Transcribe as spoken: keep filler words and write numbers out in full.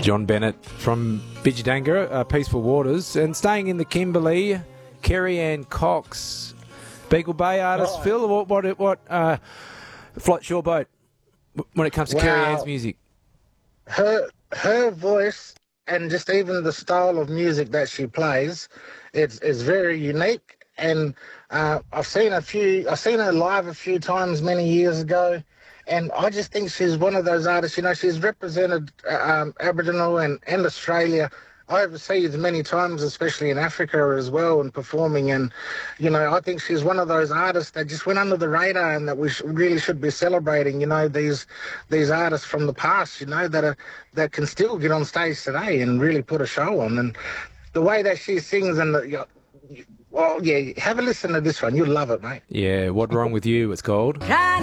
John Bennett from Bidjadanga, uh, Peaceful Waters, and staying in the Kimberley, Kerry Ann Cox, Beagle Bay artist. Right. Phil, what what what uh, floats your boat when it comes to Wow. Kerry Ann's music? Her her voice and just even the style of music that she plays, it's is very unique. And uh, I've seen a few, I've seen her live a few times many years ago, and I just think she's one of those artists. You know, she's represented uh, um, Aboriginal and, and Australia overseas many times, especially in Africa as well, and performing. And you know, I think she's one of those artists that just went under the radar, and that we sh- really should be celebrating. You know, these these artists from the past. You know, that are that can still get on stage today and really put a show on. And the way that she sings, and the, you know, well, yeah, have a listen to this one. You'll love it, mate. Yeah, What Wrong With You, it's called.